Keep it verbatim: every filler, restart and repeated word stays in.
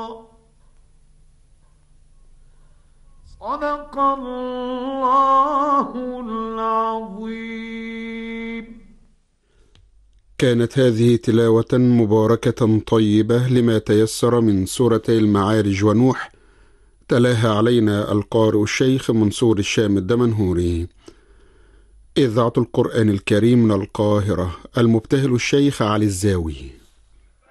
صدق الله العظيم. كانت هذه تلاوة مباركة طيبة لما تيسر من سورتي المعارج ونوح، تلاها علينا القارئ الشيخ منصور الشام الدمنهوري. إذاعة القرآن الكريم من القاهرة، المبتهل الشيخ علي الزاوي.